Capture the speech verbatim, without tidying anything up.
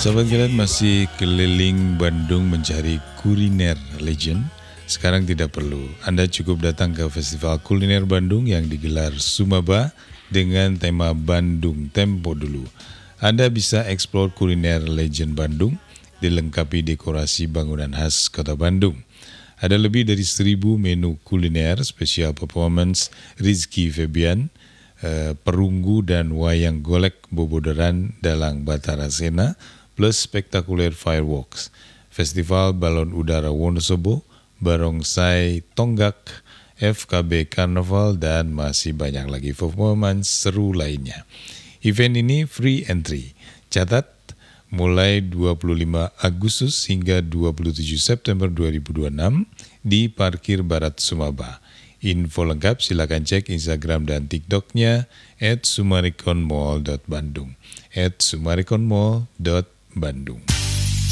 Sahabat kalian masih keliling Bandung mencari kuliner legend? Sekarang tidak perlu, Anda cukup datang ke Festival Kuliner Bandung yang digelar Sumaba dengan tema Bandung Tempo Dulu. Anda bisa eksplor kuliner legend Bandung, dilengkapi dekorasi bangunan khas kota Bandung. Ada lebih dari seribu menu kuliner, spesial performance Rizky Febian, eh, Perunggu dan Wayang Golek Boboderan Dalang Batara Sena, plus spektakuler fireworks, Festival Balon Udara Wonosobo, Barongsai Tonggak, F K B Karnaval, dan masih banyak lagi performance seru lainnya. Event ini free entry. Catat, mulai dua puluh lima Agustus hingga dua puluh tujuh September dua ribu dua puluh enam di Parkir Barat Sumaba. Info lengkap silakan cek Instagram dan TikToknya at sumarikonmall dot bandung at sumarikonmall dot bandung.